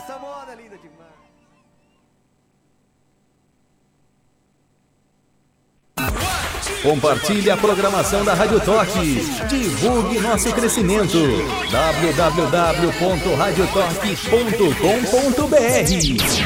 essa moda linda demais. Compartilhe a programação da Rádio Toque. Divulgue nosso crescimento. www.radiotoque.com.br